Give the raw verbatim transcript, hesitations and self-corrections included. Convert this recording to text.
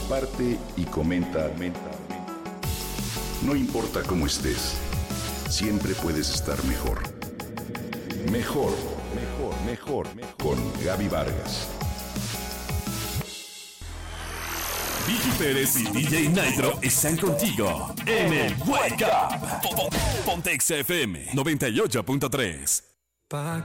comparte y comenta. No importa cómo estés, siempre puedes estar mejor. Mejor, mejor, mejor, mejor. Con Gaby Vargas. Vicky Pérez y D J Nitro están contigo en el Wake Up. Pontex F M noventa y ocho punto tres. Pa'